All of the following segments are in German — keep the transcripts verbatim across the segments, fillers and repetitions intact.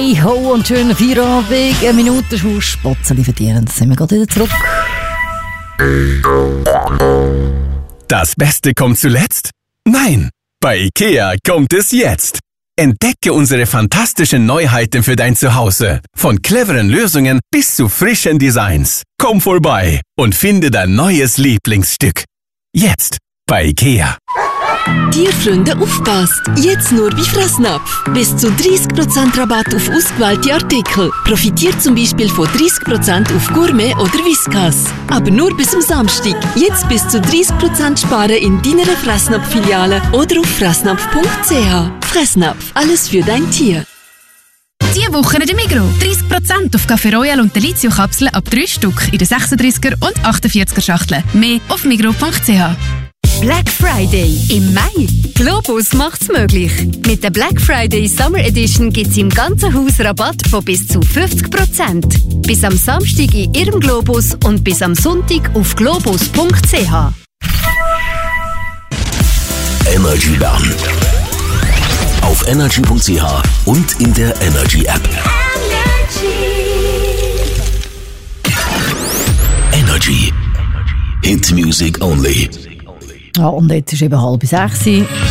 Hey ho und schönen Feierabend. Eine Minute schon Spotzeli verdienen. Dann sind wir gerade wieder zurück. Das Beste kommt zuletzt? Nein, bei IKEA kommt es jetzt. Entdecke unsere fantastischen Neuheiten für dein Zuhause. Von cleveren Lösungen bis zu frischen Designs. Komm vorbei und finde dein neues Lieblingsstück. Jetzt bei IKEA. Tierfreunde, aufpasst! Jetzt nur bei Fressnapf. Bis zu dreißig Prozent Rabatt auf ausgewählte Artikel. Profitiert zum Beispiel von dreißig Prozent auf Gourmet oder Whiskas. Aber nur bis zum Samstag. Jetzt bis zu dreißig Prozent sparen in deiner Fressnapf-Filiale oder auf fressnapf punkt c h. Fressnapf, alles für dein Tier. Diese Woche in der Migros. dreißig Prozent auf Café Royal und Delizio-Kapseln ab drei Stück in den sechsunddreißiger und achtundvierziger Schachteln. Mehr auf migros punkt c h. Black Friday im Mai. Globus macht's möglich. Mit der Black Friday Summer Edition gibt's im ganzen Haus Rabatt von bis zu fünfzig Prozent. Bis am Samstag in Ihrem Globus und bis am Sonntag auf globus punkt c h. Energy Bern. Auf energy punkt c h und in der Energy App. Energy. Hit Music Only. Ja, und jetzt ist eben halb sechs.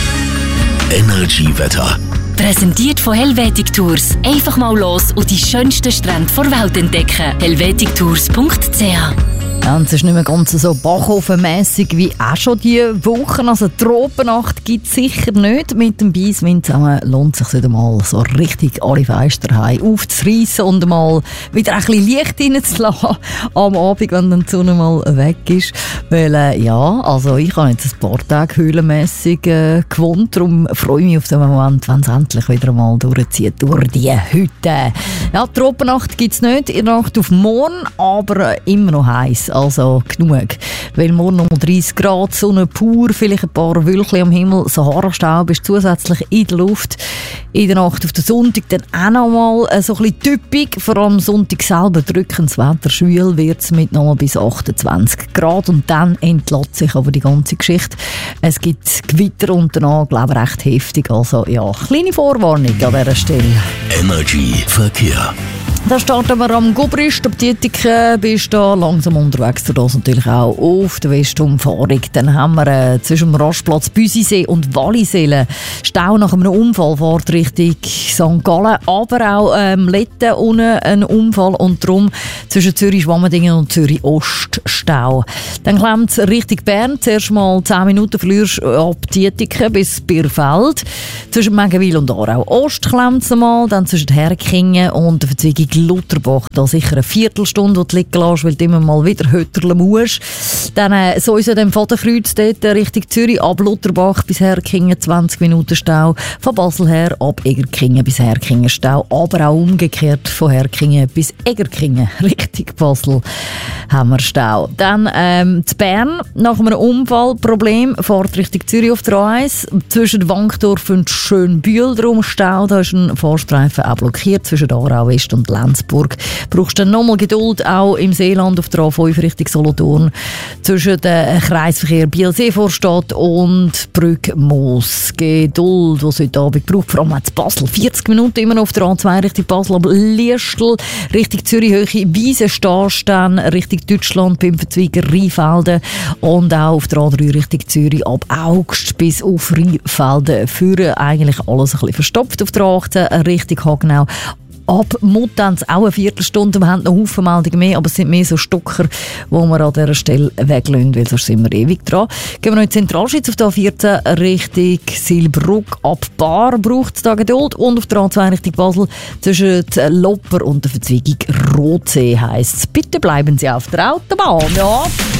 Energy Wetter. Präsentiert von Helvetic Tours. Einfach mal los und die schönsten Strände der Welt entdecken. helvetic tours punkt c h. Ja, und es ist nicht mehr ganz so bachofenmässig wie auch schon diese Woche. Also Tropennacht gibt es sicher nicht. Mit dem Beiswind zusammen lohnt es sich wieder mal so richtig alle Fenster heim aufzureissen und mal wieder ein bisschen Licht reinzulassen am Abend, wenn dann die Sonne mal weg ist. Weil, äh, ja, also ich habe jetzt ein paar Tage höhlenmässig äh, gewohnt. Darum freue ich mich auf den Moment, wenn es endlich wieder mal durchzieht durch die Hütte. Ja, Tropennacht gibt es nicht in der Nacht auf morgen, aber äh, immer noch heiß. Also genug. Weil morgen noch dreißig Grad, Sonne pur, vielleicht ein paar Wölkchen am Himmel, Sahara-Staub ist zusätzlich in der Luft. In der Nacht auf den Sonntag dann auch noch mal so ein bisschen typisch. Vor allem Sonntag selber drückendes Wetter, schwül wird es mit noch mal bis achtundzwanzig Grad. Und dann entlässt sich aber die ganze Geschichte. Es gibt Gewitter und danach, glaube ich, recht heftig. Also ja, kleine Vorwarnung an dieser Stelle. Energy Verkehr. Da starten wir am Gubrist. Ab Dietiken bist du da langsam unterwegs. Du das natürlich auch auf der Westumfahrung. Dann haben wir äh, zwischen dem Rastplatz Büsisee und Wallisellen Stau nach einem Unfall fährt Richtung Sankt Gallen. Aber auch ähm, Letten unten ein Unfall und darum zwischen Zürich-Schwammendingen und Zürich-Ost Stau. Dann klemmt es Richtung Bern. Zuerst mal zehn Minuten verlierst ab Dietiken bis Birfeld. Zwischen Mengenwil und Aarau-Ost klemmt es mal. Dann zwischen Herkingen und der Verzweigung Lutherbach, da sicher eine Viertelstunde, die du liegen lässt, weil du immer mal wieder hötterlen musst. Dann äh, so ist ja dem Vaterkreuz dort Richtung Zürich, ab Lutherbach bis Herkingen zwanzig Minuten Stau, von Basel her ab Egerkingen bis Herkingen Stau, aber auch umgekehrt von Herkingen bis Egerkingen Richtung Basel haben wir Stau. Dann ähm, zu Bern, nach einem Unfall, Problem, fährt Richtung Zürich auf der A eins, zwischen Wankdorf und Schönbühl drum Stau, da ist ein Fahrstreifen auch blockiert zwischen Aarau West und Lenzburg. Brauchst du nochmal Geduld, auch im Seeland auf der A fünf Richtung Solothurn, zwischen dem Kreisverkehr Biel-Seevorstadt und Brügg-Moos. Geduld, die es heute Abend braucht, vor allem auch zu Basel. vierzig Minuten immer noch auf der A zwei Richtung Basel, aber Liestl, Richtung Zürich-Höhe, Wiesen stehst dann Richtung Deutschland beim Verzweiger Rheinfelden und auch auf der A drei Richtung Zürich ab Augst bis auf Rheinfelden. Führen eigentlich alles ein bisschen verstopft auf der A achtzehn Richtung Hagenau. Ab Muttenz auch eine Viertelstunde. Wir haben noch Haufen Meldungen mehr, aber es sind mehr so Stocker, die wir an dieser Stelle weglassen, weil sonst sind wir ewig dran. Gehen wir noch in die Zentralschweiz auf der A vierzehn Richtung Silbruck. Ab Bar braucht es da Geduld. Und auf der A zwei Richtung Basel zwischen Lopper und der Verzweigung Rotsee heisst es. Bitte bleiben Sie auf der Autobahn. Ja.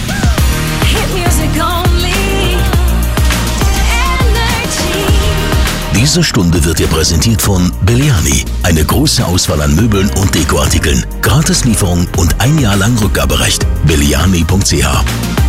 Hit music only. Diese Stunde wird dir präsentiert von Belliani. Eine große Auswahl an Möbeln und Dekoartikeln. Gratislieferung und ein Jahr lang Rückgaberecht. belliani punkt c h.